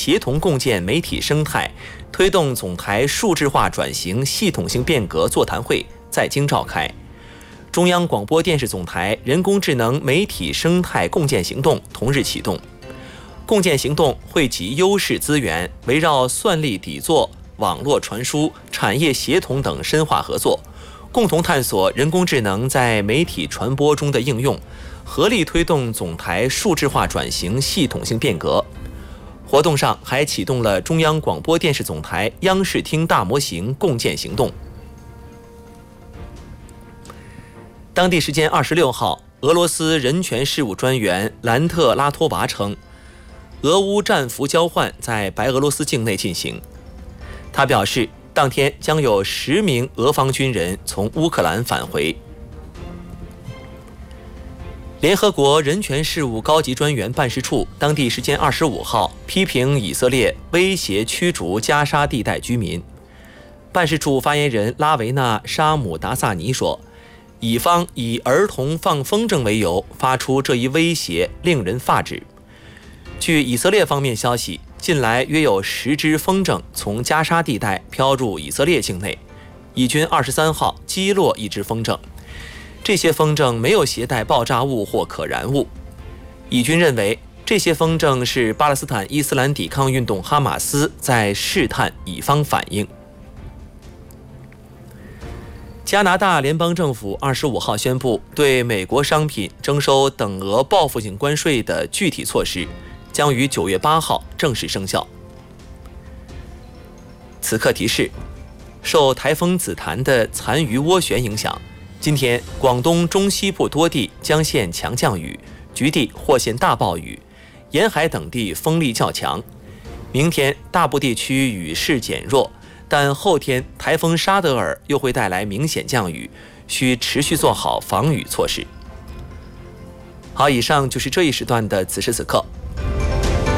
协同共建媒体生态，推动总台数字化转型系统性变革座谈会在京召开。中央广播电视总台人工智能媒体生态共建行动同日启动。共建行动汇集优势资源，围绕算力底座、网络传输、产业协同等深化合作，共同探索人工智能在媒体传播中的应用，合力推动总台数字化转型系统性变革。活动上还启动了中央广播电视总台央视厅大模型共建行动。当地时间26号，俄罗斯人权事务专员兰特拉托娃称，俄乌战俘交换在白俄罗斯境内进行。他表示，当天将有10名俄方军人从乌克兰返回。联合国人权事务高级专员办事处当地时间25号批评以色列威胁驱逐加沙地带居民。办事处发言人拉维纳·沙姆达萨尼说，以方以儿童放风筝为由发出这一威胁，令人发指。据以色列方面消息，近来约有10只风筝从加沙地带飘入以色列境内，以军23号击落一只风筝。这些风筝没有携带爆炸物或可燃物。以军认为，这些风筝是巴勒斯坦伊斯兰抵抗运动哈马斯在试探以方反应。加拿大联邦政府25号宣布，对美国商品征收等额报复性关税的具体措施将于9月8号正式生效。此刻提示，受台风紫檀的残余涡旋影响，今天广东中西部多地将现强降雨，局地或现大暴雨，沿海等地风力较强。明天大部地区雨势减弱，但后天台风沙德尔又会带来明显降雨，需持续做好防雨措施。好，以上就是这一时段的此时此刻。